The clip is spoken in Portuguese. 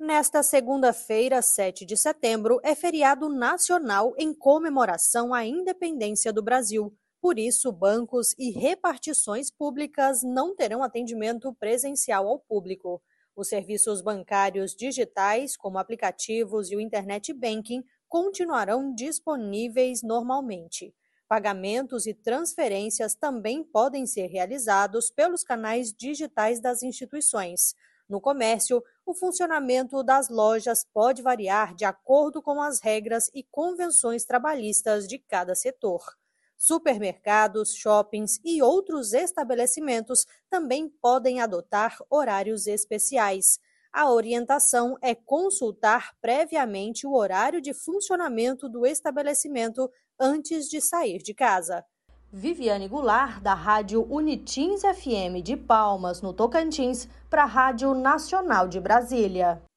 Nesta segunda-feira, 7 de setembro, é feriado nacional em comemoração à independência do Brasil. Por isso, bancos e repartições públicas não terão atendimento presencial ao público. Os serviços bancários digitais, como aplicativos e o Internet Banking, continuarão disponíveis normalmente. Pagamentos e transferências também podem ser realizados pelos canais digitais das instituições. No comércio, o funcionamento das lojas pode variar de acordo com as regras e convenções trabalhistas de cada setor. Supermercados, shoppings e outros estabelecimentos também podem adotar horários especiais. A orientação é consultar previamente o horário de funcionamento do estabelecimento antes de sair de casa. Viviane Goulart, da Rádio Unitins FM de Palmas, no Tocantins, para a Rádio Nacional de Brasília.